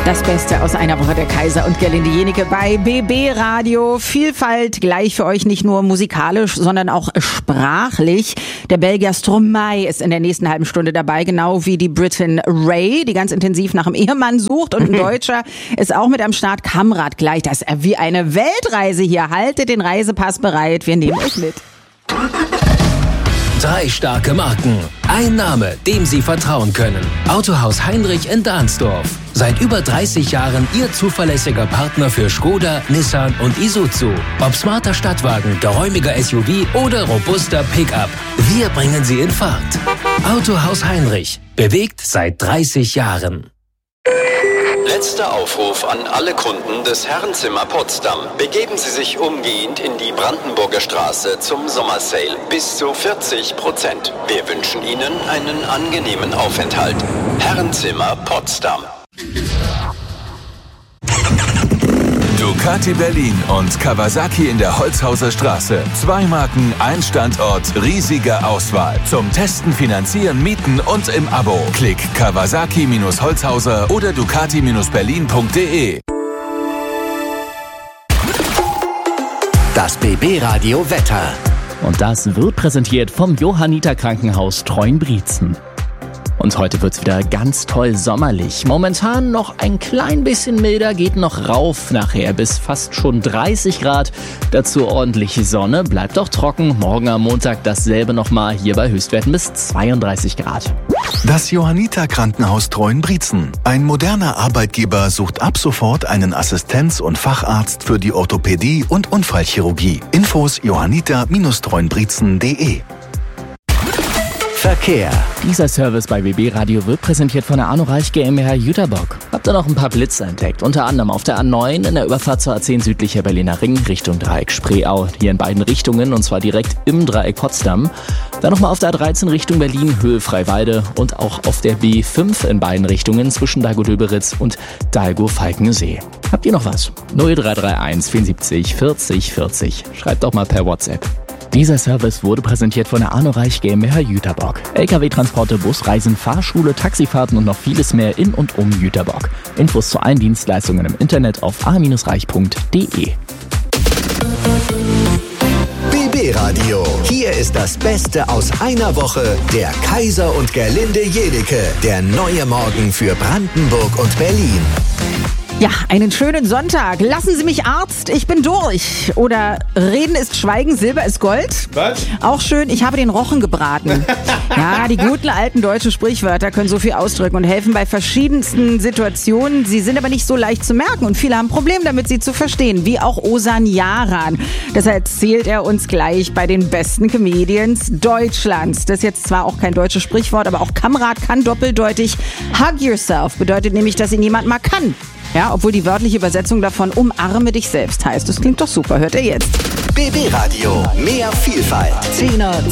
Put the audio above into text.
Das Beste aus einer Woche der Kaiser und Gerlinde Jenike bei BB Radio. Vielfalt gleich für euch, nicht nur musikalisch, sondern auch sprachlich. Der Belgier Stromae ist in der nächsten halben Stunde dabei, genau wie die Britin Ray, die ganz intensiv nach einem Ehemann sucht. Und ein Deutscher ist auch mit am Start. Kamrat gleich, das ist wie eine Weltreise hier. Haltet den Reisepass bereit, wir nehmen euch mit. 3 starke Marken. Ein Name, dem Sie vertrauen können. Autohaus Heinrich in Dahnsdorf. Seit über 30 Jahren Ihr zuverlässiger Partner für Skoda, Nissan und Isuzu. Ob smarter Stadtwagen, geräumiger SUV oder robuster Pickup. Wir bringen Sie in Fahrt. Autohaus Heinrich. Bewegt seit 30 Jahren. Letzter Aufruf an alle Kunden des Herrenzimmer Potsdam. Begeben Sie sich umgehend in die Brandenburger Straße zum Sommersale. Bis zu 40%. Wir wünschen Ihnen einen angenehmen Aufenthalt. Herrenzimmer Potsdam. Ducati Berlin und Kawasaki in der Holzhauser Straße. 2 Marken, ein Standort, riesige Auswahl. Zum Testen, Finanzieren, Mieten und im Abo. Klick Kawasaki-Holzhauser oder Ducati-Berlin.de. Das BB Radio Wetter. Und das wird präsentiert vom Johanniter Krankenhaus Treuenbrietzen. Und heute wird's wieder ganz toll sommerlich. Momentan noch ein klein bisschen milder, geht noch rauf nachher bis fast schon 30 Grad. Dazu ordentliche Sonne, bleibt auch trocken. Morgen am Montag dasselbe nochmal, hier bei Höchstwerten bis 32 Grad. Das Johanniter Krankenhaus Treuenbrietzen. Ein moderner Arbeitgeber sucht ab sofort einen Assistenz- und Facharzt für die Orthopädie und Unfallchirurgie. Infos johanniter-treuenbrietzen.de. Verkehr. Dieser Service bei BB Radio wird präsentiert von der Arno Reich GmbH Jüterbock. Habt ihr noch ein paar Blitze entdeckt? Unter anderem auf der A9 in der Überfahrt zur A10 südlicher Berliner Ring Richtung Dreieck Spreeau. Hier in beiden Richtungen und zwar direkt im Dreieck Potsdam. Dann nochmal auf der A13 Richtung Berlin, Höhe Freiwalde und auch auf der B5 in beiden Richtungen zwischen Dahlgow-Döberitz und Dahlgow-Falkensee. Habt ihr noch was? 0331 74 40 40. Schreibt doch mal per WhatsApp. Dieser Service wurde präsentiert von der Arno Reich GmbH Jüterbock. LKW-Transporte, Busreisen, Fahrschule, Taxifahrten und noch vieles mehr in und um Jüterbock. Infos zu allen Dienstleistungen im Internet auf a-reich.de. BB Radio. Hier ist das Beste aus einer Woche der Kaiser und Gerlinde Jenike. Der neue Morgen für Brandenburg und Berlin. Ja, einen schönen Sonntag. Lassen Sie mich Arzt, ich bin durch. Oder Reden ist Schweigen, Silber ist Gold. Was? Auch schön, ich habe den Rochen gebraten. Ja, die guten alten deutschen Sprichwörter können so viel ausdrücken und helfen bei verschiedensten Situationen. Sie sind aber nicht so leicht zu merken und viele haben ein Problem damit, sie zu verstehen. Wie auch Ozan Yaran. Das erzählt er uns gleich bei den besten Comedians Deutschlands. Das ist jetzt zwar auch kein deutsches Sprichwort, aber auch Kamerad kann doppeldeutig. Hug yourself bedeutet nämlich, dass ihn jemand mal kann. Ja, obwohl die wörtliche Übersetzung davon umarme dich selbst heißt. Das klingt doch super, hört ihr jetzt. BB Radio, mehr Vielfalt. 10er,